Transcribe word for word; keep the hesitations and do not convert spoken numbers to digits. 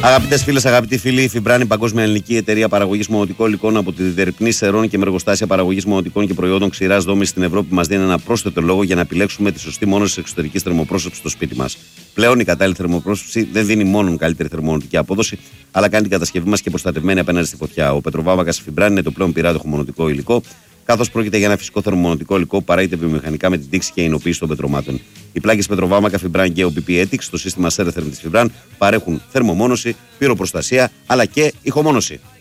Αγαπητές φίλες, αγαπητοί φίλοι, η Φιμπράν, η παγκόσμια ελληνική εταιρεία παραγωγής μονοτικών υλικών από τη Δερπνή Σερών και με εργοστάσια παραγωγής μονοτικών και προϊόντων ξηράς δόμης στην Ευρώπη, μας δίνει ένα πρόσθετο λόγο για να επιλέξουμε τη σωστή μόνωση εξωτερικής θερμοπρόσωψης στο σπίτι μας. Πλέον η κατάλληλη θερμοπρόσωψη δεν δίνει μόνο καλύτερη θερμονοτική απόδοση, αλλά κάνει την κατασκευή μας και προστατευμένη απέναντι στη φωτιά. Ο πετροβάμβακας Φιμπράν είναι το πλέον πυράδοχο μονοτικό υλικό, καθώς πρόκειται για ένα φυσικό θερμομονωτικό υλικό που παράγεται βιομηχανικά με την τήξη και εινοποίηση των πετρωμάτων. Οι πλάκες πετροβάμβακα Φιμπράν και ο μπι πι Ethics στο σύστημα Sertherm της Φιμπράν παρέχουν θερμομόνωση, πυροπροστασία αλλά και ηχομόνωση.